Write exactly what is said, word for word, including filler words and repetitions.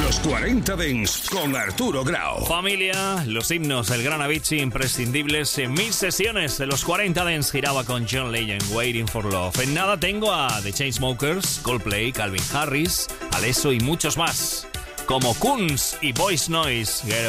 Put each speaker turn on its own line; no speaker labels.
Los cuarenta Dance con Arturo Grau.
Familia, los himnos del Gran Avicii imprescindibles en mis sesiones de los cuarenta Dance giraba con John Legend, Waiting for Love. En nada tengo a The Chainsmokers, Coldplay, Calvin Harris, Alesso y muchos más, como Kunz y Voice Noise.